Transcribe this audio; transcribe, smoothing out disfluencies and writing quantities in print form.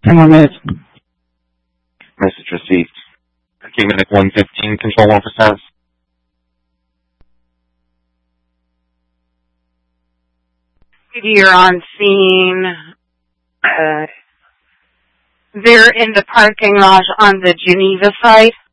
10 more minutes. Message received. Kingman 115, control 1%. You're on scene. They're in the parking lot on the Geneva side.